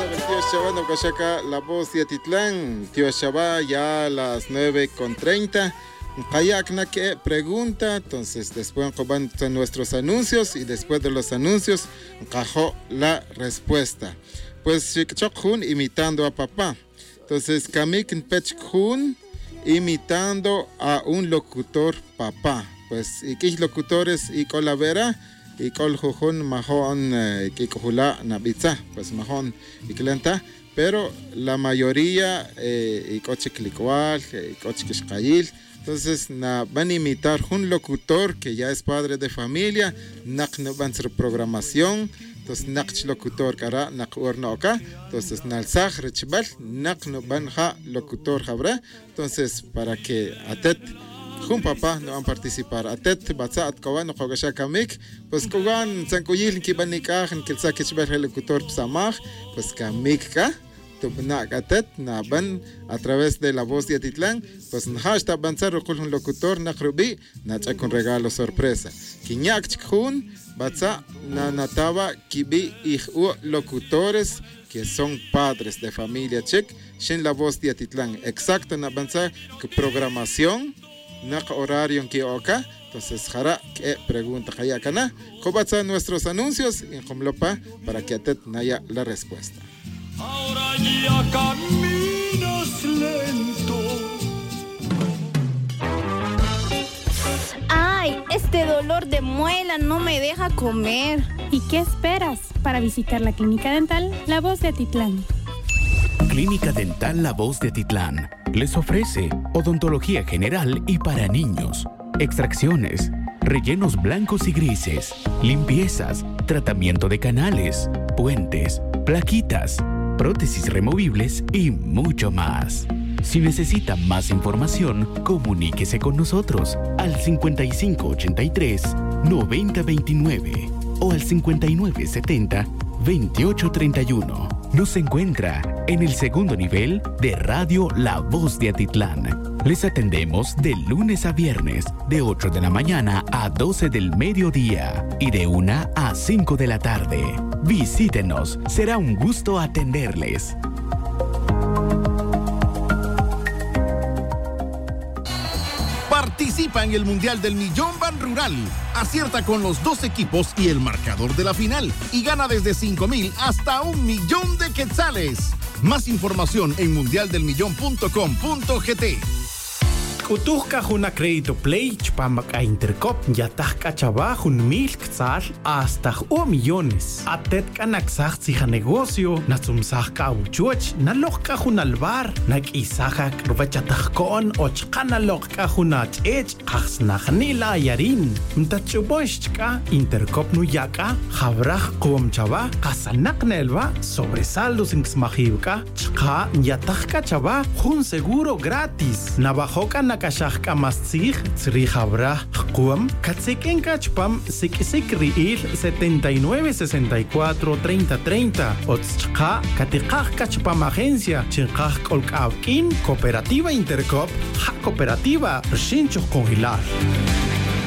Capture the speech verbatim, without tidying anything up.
tío Shabano Kashaka, la voz de Atitlán. Tío Shabá, ya a las nueve con treinta. Kayakna que pregunta, entonces después van nuestros anuncios y después de los anuncios, cajó la respuesta. Pues Chokjun imitando a papá. Entonces Kamik Pechjun imitando a un locutor papá. Pues y qué locutores y colavera y col jujun mahon que cojula nabitza, pues mahon y clienta, pero la mayoría y coche clicual, y coche kishkayil. Entonces, na, van a imitar un locutor que ya es padre de familia, nak no van a hacer programación, entonces nak locutor cara, nak ornoka, entonces nalzaj rechbal, nak no van a locutor jabra, entonces para que atet, un papá no van a participar, atet batza atkawan no kogasha kamik, pues kogan sankuyil ki van nikah, que el sakechbal el locutor psamaj, pues kamik ka. A través de la voz de Atitlán, pues hasta avanzar con un locutor nakrubi, nacha con regalo sorpresa. Kinyak chkun, batza na nataba kibi ihu locutores que son padres de familia chek, shin la voz de Atitlán. Exacto na avanzar que programación, nak horario que oka. Entonces, jara que pregunta hayakana, cobatza nuestros anuncios en Jomlopa para que atet naya la respuesta. Ahora ya caminas lento. Ay, este dolor de muela no me deja comer. ¿Y qué esperas para visitar la Clínica Dental La Voz de Atitlán? Clínica Dental La Voz de Atitlán les ofrece odontología general y para niños, extracciones, rellenos blancos y grises, limpiezas, tratamiento de canales, puentes, plaquitas, prótesis removibles y mucho más. Si necesita más información, comuníquese con nosotros al cincuenta y cinco ochenta y tres, noventa veintinueve o al cincuenta y nueve setenta, veintiocho treinta y uno. Nos encuentra en el segundo nivel de Radio La Voz de Atitlán. Les atendemos de lunes a viernes, de ocho de la mañana a doce del mediodía y de una a cinco de la tarde. Visítenos, será un gusto atenderles. Participa en el Mundial del Millón Ban Rural. Acierta con los dos equipos y el marcador de la final y gana desde cinco mil hasta un millón de quetzales. Más información en mundial del millón punto com punto gt. Kutuhka juna crédito play chpamak a Intercop yatajka chaba jun mil quetzal hasta un millones. Atet kanaksaj zija negocio, natsumsajka uchuch, nalojka jun albar, nak isajak rubachatajkon, ochkana lojka junach ech, ajsnajnila yarin. Mtachuboshka Intercop nuyaka, jabraj kuom chaba, kasanak nelva, sobresaldos inksmajivka, chka yatajka chaba, jun seguro gratis. Nabajoka nakashajka mastzij, tzrijabra, kuam, katzeken kachpam, sikisik riil, setenta y nueve sesenta y cuatro treinta treinta, otschka, katikaj kachpam agencia, chinkaj kolkavkin, Cooperativa Intercop, ja cooperativa, Shincho Congilar.